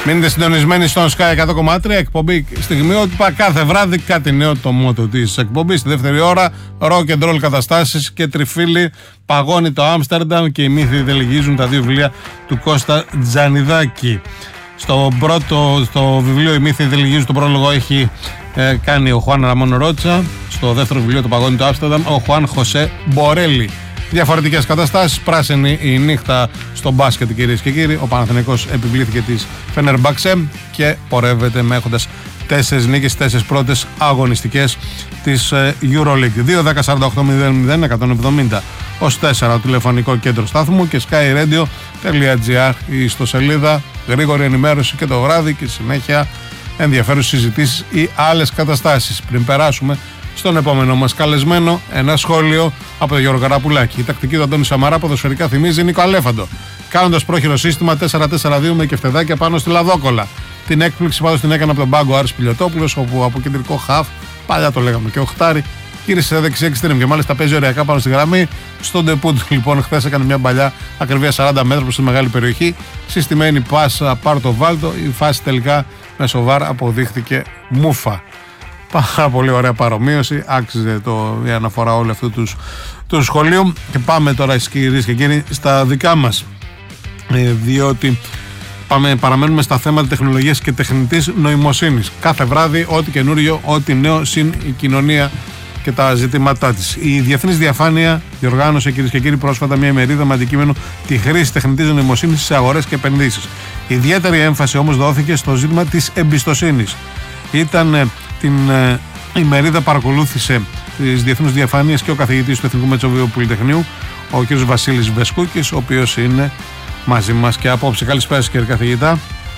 Μείνετε συντονισμένοι στον Sky 100,3 εκπομπή στιγμιότυπα. Κάθε βράδυ κάτι νέο, το μότο της εκπομπής. Στη δεύτερη ώρα, rock and roll καταστάσεις και τριφύλι. Παγώνει το Άμστερνταμ και οι μύθοι τελεγίζουν, τα δύο βιβλία του Κώστα Τζανιδάκη. Στο βιβλίο «Οι μύθοι τελεγίζουν», το πρόλογο έχει κάνει ο Χουάν Ραμόν Ρότσα. Στο δεύτερο βιβλίο, το Παγώνει το Άμστερνταμ, ο Χουάν Χωσέ Μπορέλη. Διαφορετικές καταστάσεις. Πράσινη η νύχτα στο μπάσκετ, κυρίες και κύριοι. Ο Παναθηναϊκός επιβλήθηκε της Φενερμπαξέ και πορεύεται με έχοντας 4 νίκες, 4 πρώτες αγωνιστικές της EuroLeague. 2-10-48-00-170 ως 4 ο τηλεφωνικό κέντρο στάθμου και skyradio.gr η ιστοσελίδα. Γρήγορη ενημέρωση και το βράδυ και συνέχεια ενδιαφέρουσες συζητήσεις ή άλλες καταστάσεις. Πριν περάσουμε στον επόμενο μας καλεσμένο, ένα σχόλιο από τον Γιώργο Καραπουλάκη. Η τακτική του Αντώνη Σαμαρά ποδοσφαιρικά θυμίζει Νίκο Αλέφαντο. Κάνοντας πρόχειρο σύστημα 4-4-2 με κεφτεδάκια πάνω στη Λαδόκολα. Την έκπληξη πάντως την έκανε από τον πάγκο Άρης Πιλιοτόπουλος, όπου από κεντρικό χαφ, παλιά το λέγαμε και οχτάρι, γύρισε δεξιά εξτρέμ και μάλιστα παίζει ωριακά πάνω στη γραμμή. Στον ντεπούτ λοιπόν χθες έκανε μια παλιά ακριβία 40 μέτρα προς τη μεγάλη περιοχή. Συστημένη πάσα πάρτο βάλτο. Η φάση τελικά με σοβάρ αποδείχθηκε μούφα. Πάρα πολύ ωραία παρομοίωση. Άξιζε η αναφορά όλου αυτού του σχολείου. Και πάμε τώρα, κυρίες και κύριοι, στα δικά μας. Διότι παραμένουμε στα θέματα τεχνολογίας και τεχνητής νοημοσύνης. Κάθε βράδυ, ό,τι καινούριο, ό,τι νέο, συν η κοινωνία και τα ζητήματά της. Η Διεθνής Διαφάνεια διοργάνωσε, κυρίες και κύριοι, πρόσφατα μια ημερίδα με αντικείμενο τη χρήση τεχνητής νοημοσύνης στις αγορές και επενδύσεις. Ιδιαίτερη έμφαση όμως δόθηκε στο ζήτημα της εμπιστοσύνης. Την ημερίδα παρακολούθησε της Διεθνούς Διαφάνειας και ο καθηγητής του Εθνικού Μετσοβίου Πολυτεχνείου, ο κ. Βασίλης Βεσκούκης, ο οποίος είναι μαζί μας και απόψε. Καλησπέρα σας, κύριε καθηγητά.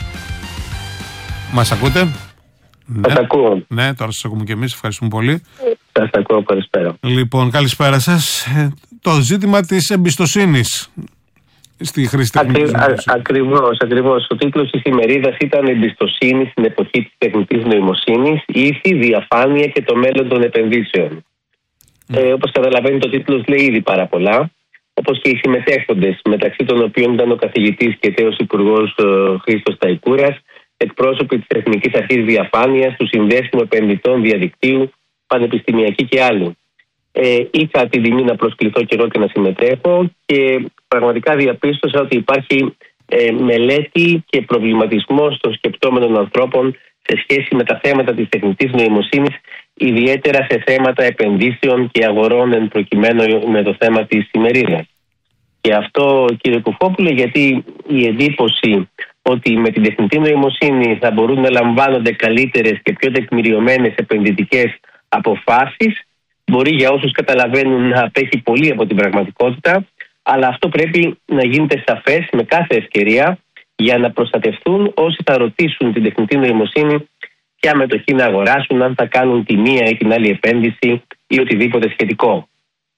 Μας ακούτε? Σας ακούω. Ναι, τώρα σας ακούμε και εμείς. Ευχαριστούμε πολύ. Σας ακούω, καλησπέρα. Λοιπόν, καλησπέρα σας. Το ζήτημα της εμπιστοσύνης στη χρήση τεχνητής νοημοσύνης. Ακριβώς. Ο τίτλος της ημερίδας ήταν «Εμπιστοσύνη στην εποχή της τεχνητής νοημοσύνης, ήθη, διαφάνεια και το μέλλον των επενδύσεων». Όπως καταλαβαίνετε, ο τίτλος λέει ήδη πάρα πολλά, όπως και οι συμμετέχοντες, μεταξύ των οποίων ήταν ο καθηγητής και τέος υπουργός Χρήστος Ταϊκούρας, εκπρόσωποι της Εθνικής Αρχής Διαφάνειας, του Συνδέσμου Επενδυτών Διαδικτύου, πανεπιστημιακοί και άλλοι. Είχα την τιμή να προσκληθώ καιρό και να συμμετέχω και πραγματικά διαπίστωσα ότι υπάρχει μελέτη και προβληματισμός των σκεπτόμενων ανθρώπων σε σχέση με τα θέματα της τεχνητής νοημοσύνης, ιδιαίτερα σε θέματα επενδύσεων και αγορών εν προκειμένου με το θέμα της ημερίδας. Και αυτό, κύριε Κουφόπουλε, γιατί η εντύπωση ότι με την τεχνητή νοημοσύνη θα μπορούν να λαμβάνονται καλύτερες και πιο τεκμηριωμένες επενδυτικές αποφάσεις, μπορεί για όσους καταλαβαίνουν να απέχει πολύ από την πραγματικότητα, αλλά αυτό πρέπει να γίνεται σαφές με κάθε ευκαιρία για να προστατευτούν όσοι θα ρωτήσουν την τεχνητή νοημοσύνη ποια μετοχή να αγοράσουν, αν θα κάνουν τη μία ή την άλλη επένδυση ή οτιδήποτε σχετικό.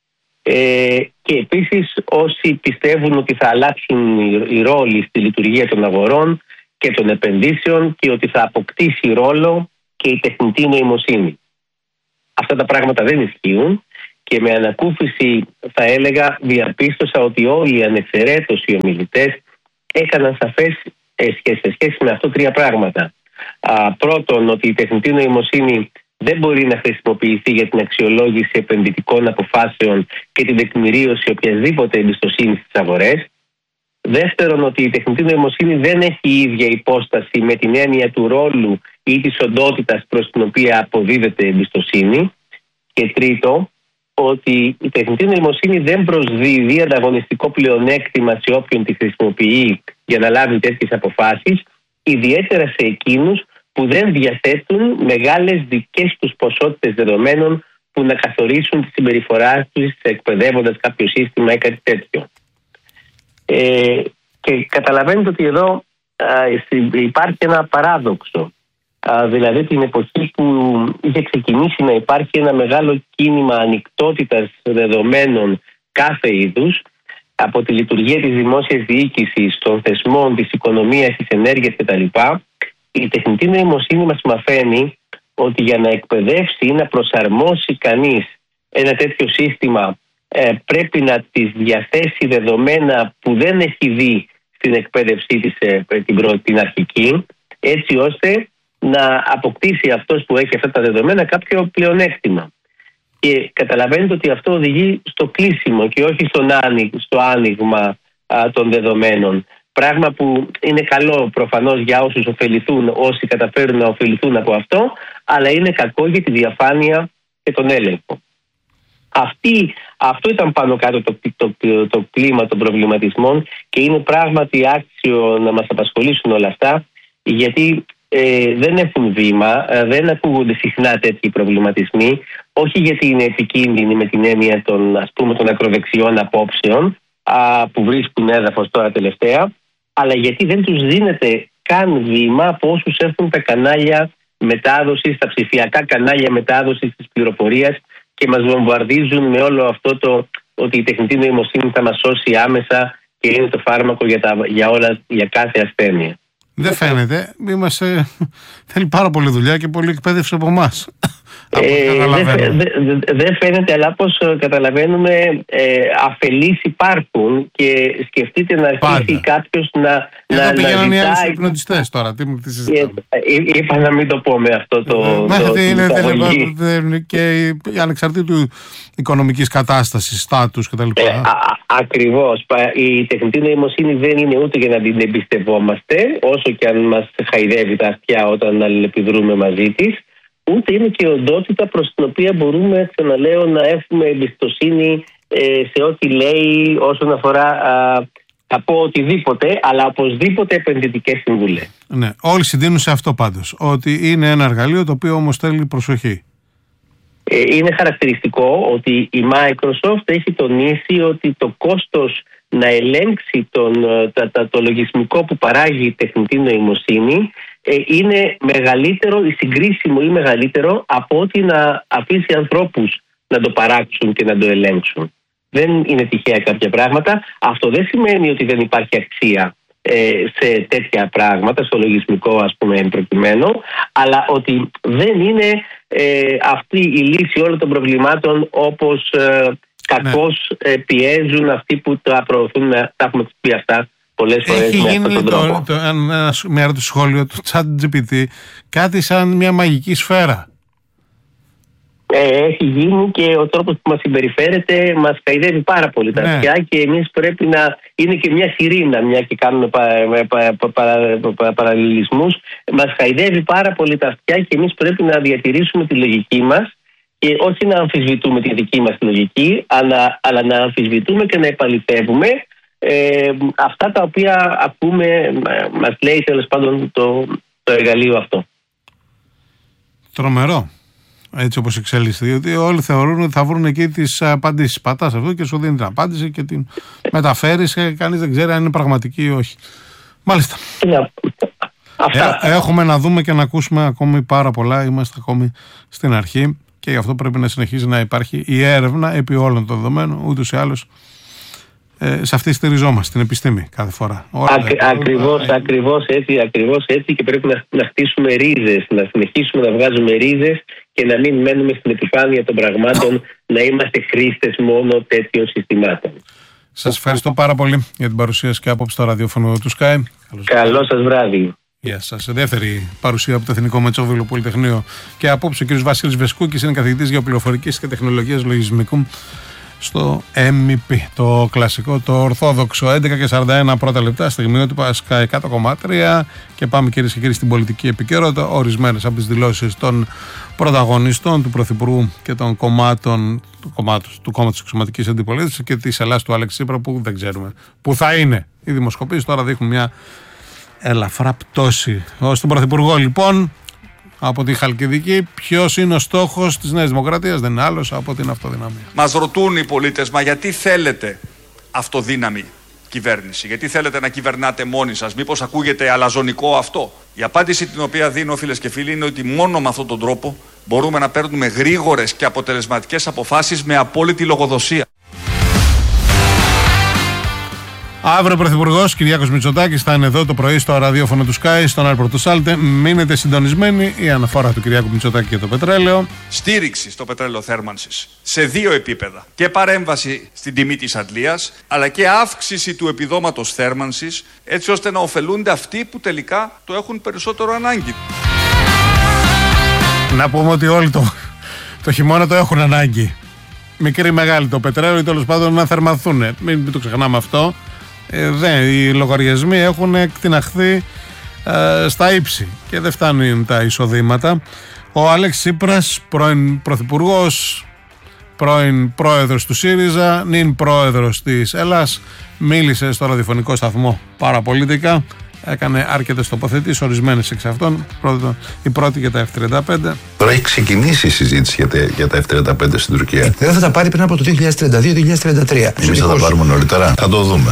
Και επίσης όσοι πιστεύουν ότι θα αλλάξουν οι ρόλοι στη λειτουργία των αγορών και των επενδύσεων και ότι θα αποκτήσει ρόλο και η τεχνητή νοημοσύνη. Αυτά τα πράγματα δεν ισχύουν και με ανακούφιση, θα έλεγα, διαπίστωσα ότι όλοι ανεξαιρέτως οι ομιλητές έκαναν σαφές σε σχέση με αυτό 3 πράγματα. Πρώτον, ότι η τεχνητή νοημοσύνη δεν μπορεί να χρησιμοποιηθεί για την αξιολόγηση επενδυτικών αποφάσεων και την τεκμηρίωση οποιασδήποτε εμπιστοσύνη στις αγορές. Δεύτερον, ότι η τεχνητή νοημοσύνη δεν έχει η ίδια υπόσταση με την έννοια του ρόλου ή της οντότητας προς την οποία αποδίδεται εμπιστοσύνη. Και τρίτο, ότι η τεχνητή νοημοσύνη δεν προσδίδει ανταγωνιστικό πλεονέκτημα σε όποιον τη χρησιμοποιεί για να λάβει τέτοιες αποφάσεις, ιδιαίτερα σε εκείνους που δεν διαθέτουν μεγάλες δικές τους ποσότητες δεδομένων που να καθορίσουν τη συμπεριφορά τους εκπαιδεύοντας κάποιο σύστημα ή κάτι τέτοιο. Και καταλαβαίνετε ότι εδώ υπάρχει ένα παράδοξο. Δηλαδή την εποχή που είχε ξεκινήσει να υπάρχει ένα μεγάλο κίνημα ανοιχτότητας δεδομένων κάθε είδους από τη λειτουργία της δημόσιας διοίκησης, των θεσμών, της οικονομίας, της ενέργειας κτλ. Η τεχνητή νοημοσύνη μας μαθαίνει ότι για να εκπαιδεύσει ή να προσαρμόσει κανείς ένα τέτοιο σύστημα πρέπει να της διαθέσει δεδομένα που δεν έχει δει στην εκπαίδευσή της την αρχική, έτσι ώστε να αποκτήσει αυτός που έχει αυτά τα δεδομένα κάποιο πλεονέκτημα. Και καταλαβαίνετε ότι αυτό οδηγεί στο κλείσιμο και όχι στο άνοιγμα των δεδομένων. Πράγμα που είναι καλό προφανώς για όσους ωφεληθούν, όσοι καταφέρουν να ωφεληθούν από αυτό, αλλά είναι κακό για τη διαφάνεια και τον έλεγχο. Αυτό ήταν πάνω κάτω το κλίμα των προβληματισμών και είναι πράγματι άξιο να μας απασχολήσουν όλα αυτά, γιατί δεν έχουν βήμα, δεν ακούγονται συχνά τέτοιοι προβληματισμοί, όχι γιατί είναι επικίνδυνοι με την έννοια των ακροδεξιών απόψεων που βρίσκουν έδαφος τώρα τελευταία, αλλά γιατί δεν τους δίνεται καν βήμα από όσους έχουν τα κανάλια μετάδοσης, τα ψηφιακά κανάλια μετάδοσης της πληροφορίας και μας βομβαρδίζουν με όλο αυτό το ότι η τεχνητή νοημοσύνη θα μας σώσει άμεσα και είναι το φάρμακο για κάθε ασθένεια. Δεν φαίνεται. Θέλει πάρα πολλή δουλειά και πολλή εκπαίδευση από εμάς. Δεν φαίνεται, αλλά όπως καταλαβαίνουμε αφελείς υπάρχουν και σκεφτείτε να αρχίσει κάποιος να πηγαίνουν οι άλλοι ζητάει... υπνοτιστές τώρα, τι συζητάμε. Είπα να μην το πω με αυτό το και ανεξαρτήτου οικονομικής κατάστασης, στάτους κτλ. Ακριβώς. Η τεχνητή νοημοσύνη δεν είναι ούτε για να την εμπιστευόμαστε, όσο και αν μας χαϊδεύει τα αυτιά όταν αλληλεπιδρούμε μαζί της, ούτε είναι και οντότητα προς την οποία μπορούμε, ξαναλέω, να έχουμε εμπιστοσύνη σε ό,τι λέει όσον αφορά από οτιδήποτε, αλλά οπωσδήποτε επενδυτικές συμβουλές. Ναι, όλοι συντείνουν σε αυτό πάντως, ότι είναι ένα εργαλείο το οποίο όμως θέλει προσοχή. Είναι χαρακτηριστικό ότι η Microsoft έχει τονίσει ότι το κόστος να ελέγξει το λογισμικό που παράγει η τεχνητή νοημοσύνη είναι μεγαλύτερο ή συγκρίσιμο ή μεγαλύτερο από ότι να αφήσει ανθρώπους να το παράξουν και να το ελέγξουν. Δεν είναι τυχαία κάποια πράγματα. Αυτό δεν σημαίνει ότι δεν υπάρχει αξία σε τέτοια πράγματα, στο λογισμικό εν προκειμένου, αλλά ότι δεν είναι αυτή η λύση όλων των προβλημάτων όπως κακώς πιέζουν αυτοί που τα προωθούν. Τα έχουμε πει αυτά πολλές φορές. Έχει γίνει ένα μέρα του σχόλιο του ChatGPT κάτι σαν μια μαγική σφαίρα. Έχει γίνει και ο τρόπος που μας συμπεριφέρεται μας χαϊδεύει πάρα πολύ τα αυτιά και εμείς πρέπει να είναι και μια σιρήνα, μια και κάνουμε παραλληλισμούς, μας χαϊδεύει πάρα πολύ τα αυτιά και εμείς πρέπει να διατηρήσουμε τη λογική μας και όχι να αμφισβητούμε τη δική μας λογική, αλλά να αμφισβητούμε και να επαληθεύουμε αυτά τα οποία ακούμε, μας λέει τέλος πάντων το εργαλείο αυτό. Τρομερό. Έτσι όπως εξελίσσεται, διότι όλοι θεωρούν ότι θα βρουν εκεί τις απαντήσεις. Πατάς αυτό και σου δίνει την απάντηση και την μεταφέρεις και κανείς δεν ξέρει αν είναι πραγματική ή όχι. Μάλιστα. Έχουμε να δούμε και να ακούσουμε ακόμη πάρα πολλά. Είμαστε ακόμη στην αρχή και γι' αυτό πρέπει να συνεχίζει να υπάρχει η έρευνα επί όλων των δεδομένων. Ούτως ή άλλως σε αυτή στηριζόμαστε, την επιστήμη κάθε φορά. Ακριβώς έτσι και πρέπει να χτίσουμε ρίζες, να συνεχίσουμε να βγάζουμε ρίζες και να μην μένουμε στην επιφάνεια των πραγμάτων, να είμαστε χρήστες μόνο τέτοιων συστημάτων. Σας ευχαριστώ πάρα πολύ για την παρουσίαση και άποψη στο ραδιόφωνο του Sky. Καλό σας βράδυ. Γεια σας. Σε δεύτερη παρουσία από το Εθνικό Μετσόβιλλο Πολυτεχνείο και απόψε ο κ. Βασίλης Βεσκούκης είναι καθηγητής Γεωπληροφορικής και Τεχνολογίας Λογισμικού στο MEP, το κλασικό, το ορθόδοξο. 11:41 πρώτα λεπτά, στιγμιότυπα Sky 100,3 και πάμε κυρίες και κύριοι στην πολιτική επικαιρότητα. Ορισμένες από τις δηλώσεις των πρωταγωνιστών του Πρωθυπουργού και των κομμάτων του κόμματος εξωματικής αντιπολίτευσης και της Ελλάδας του Αλέξη Τσίπρα που δεν ξέρουμε που θα είναι. Οι δημοσκοπήσεις τώρα δείχνουν μια ελαφρά πτώση. Στον Πρωθυπουργό λοιπόν από τη Χαλκιδική, ποιος είναι ο στόχος της Νέας Δημοκρατίας, δεν είναι άλλος από την αυτοδυναμία. Μας ρωτούν οι πολίτες, μα γιατί θέλετε αυτοδύναμη κυβέρνηση, γιατί θέλετε να κυβερνάτε μόνοι σας, μήπως ακούγεται αλαζονικό αυτό? Η απάντηση την οποία δίνω, φίλες και φίλοι, είναι ότι μόνο με αυτόν τον τρόπο μπορούμε να παίρνουμε γρήγορες και αποτελεσματικές αποφάσεις με απόλυτη λογοδοσία. Αύριο ο Πρωθυπουργός Κυριάκος Μητσοτάκης θα είναι εδώ το πρωί στο ραδιόφωνο του Sky, στον Άρπρο του Σάλτε. Μείνετε συντονισμένοι. Η αναφορά του Κυριάκου Μητσοτάκη για το πετρέλαιο. Στήριξη στο πετρέλαιο θέρμανσης σε 2 επίπεδα. Και παρέμβαση στην τιμή της αντλίας, αλλά και αύξηση του επιδόματος θέρμανσης, έτσι ώστε να ωφελούνται αυτοί που τελικά το έχουν περισσότερο ανάγκη. Να πούμε ότι όλοι το χειμώνα το έχουν ανάγκη. Μικρή μεγάλη το πετρέλαιο ή τέλος πάντων να θερμανθούν. Μην το ξεχνάμε αυτό. Οι λογαριασμοί έχουν εκτιναχθεί στα ύψη και δεν φτάνουν τα εισοδήματα. Ο Αλέξης Τσίπρας, πρώην πρωθυπουργός, πρώην πρόεδρος του ΣΥΡΙΖΑ, νυν πρόεδρος της Ελλάς, μίλησε στο ραδιοφωνικό σταθμό Παραπολίτικα. Έκανε αρκετές τοποθετήσεις, ορισμένες εξ αυτών. Η πρώτη για τα F-35. Τώρα έχει ξεκινήσει η συζήτηση για τα F-35 στην Τουρκία. Δεν θα τα πάρει πριν από το 2032-2033. Εμείς θα τα πάρουμε νωρίτερα. Θα το δούμε.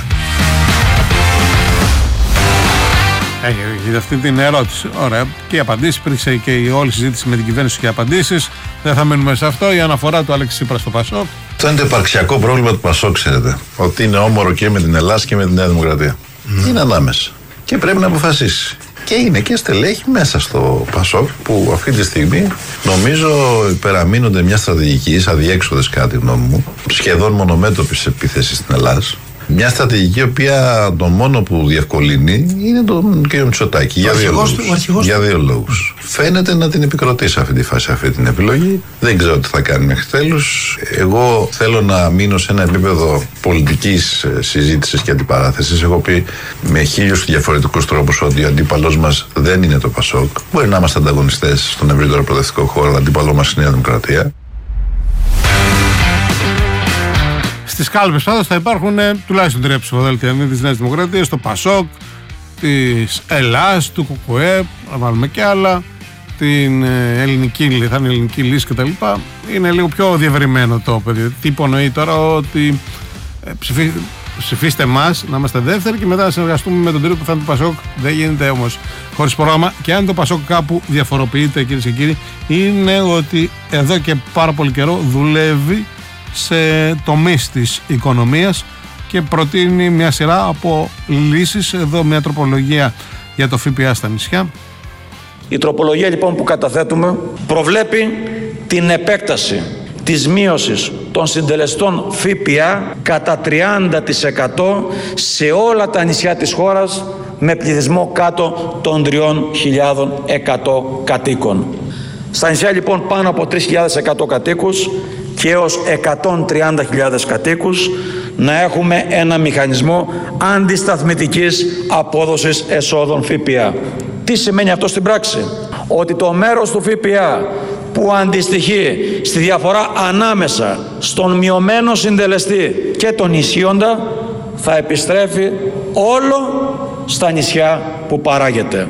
Για αυτή την ερώτηση. Ωραία. Και οι απαντήσεις. Υπήρξε και η όλη συζήτηση με την κυβέρνηση και οι απαντήσεις. Δεν θα μείνουμε σε αυτό. Η αναφορά του Αλέξη Τσίπρα στο Πασόκ. Αυτό είναι το υπαρξιακό πρόβλημα του Πασόκ, ξέρετε. Ότι είναι όμορο και με την Ελλάδα και με τη Νέα Δημοκρατία. Είναι ανάμεσα. Και πρέπει να αποφασίσει. Και είναι και στελέχη μέσα στο Πασόκ που αυτή τη στιγμή νομίζω υπεραμείνονται μια στρατηγική αδιέξοδες, κατά τη γνώμη μου, σχεδόν μονομέτωπης επίθεσης στην Ελλάδα. Μια στρατηγική η οποία το μόνο που διευκολύνει είναι τον κ. Μητσοτάκη. Για δύο λόγους. Φαίνεται να την επικροτεί σε αυτή τη φάση αυτή την επιλογή. Δεν ξέρω τι θα κάνει μέχρι τέλους. Εγώ θέλω να μείνω σε ένα επίπεδο πολιτικής συζήτησης και αντιπαράθεσης. Έχω πει με 1000 διαφορετικούς τρόπους ότι ο αντίπαλός μας δεν είναι το Πασόκ. Μπορεί να είμαστε ανταγωνιστές στον ευρύτερο προοδευτικό χώρο, αλλά αντίπαλό μας είναι η Νέα Δημοκρατία. Στις κάλπες πάντως θα υπάρχουν τουλάχιστον 3 ψηφοδέλτια της Νέας Δημοκρατίας, το Πασόκ, της Ελλάς, του ΚΚΕ, να βάλουμε και άλλα, την ελληνική, θα είναι ελληνική λύση κτλ. Είναι λίγο πιο διευρυμένο το πεδίο. Τι υπονοεί τώρα, ότι ψηφίστε εμάς, να είμαστε δεύτεροι και μετά να συνεργαστούμε με τον τρίτο που θα είναι το Πασόκ. Δεν γίνεται όμως χωρίς πρόγραμμα. Και αν το Πασόκ κάπου διαφοροποιείται, κυρίες και κύριοι, είναι ότι εδώ και πάρα πολύ καιρό δουλεύει σε τομείς της οικονομίας και προτείνει μια σειρά από λύσεις. Εδώ μια τροπολογία για το ΦΠΑ στα νησιά. Η τροπολογία λοιπόν που καταθέτουμε προβλέπει την επέκταση της μείωσης των συντελεστών ΦΠΑ κατά 30% σε όλα τα νησιά της χώρας με πληθυσμό κάτω των 3.100 κατοίκων. Στα νησιά λοιπόν πάνω από 3.100 κατοίκους και έως 130.000 κατοίκους να έχουμε ένα μηχανισμό αντισταθμητικής απόδοσης εσόδων ΦΠΑ. Τι σημαίνει αυτό στην πράξη? Ότι το μέρος του ΦΠΑ που αντιστοιχεί στη διαφορά ανάμεσα στον μειωμένο συντελεστή και τον ισχύοντα θα επιστρέφει όλο στα νησιά που παράγεται.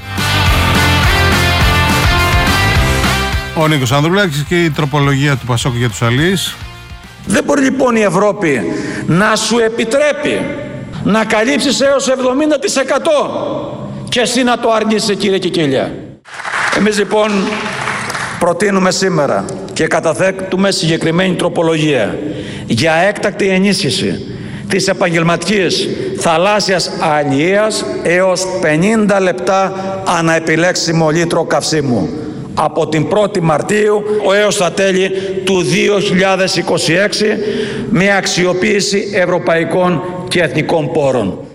Ο Νίκος Ανδρουλάκης και η τροπολογία του Πασόκ για τους αλείς. Δεν μπορεί λοιπόν η Ευρώπη να σου επιτρέπει να καλύψεις έως 70% και εσύ να το αρνείσαι, κύριε Κικίλια. Εμείς λοιπόν προτείνουμε σήμερα και καταθέτουμε συγκεκριμένη τροπολογία για έκτακτη ενίσχυση της επαγγελματικής θαλάσσιας αλλιείας έως 50 λεπτά ανά επιλέξιμο λίτρο καυσίμου από την 1η Μαρτίου έως τα τέλη του 2026 με αξιοποίηση ευρωπαϊκών και εθνικών πόρων.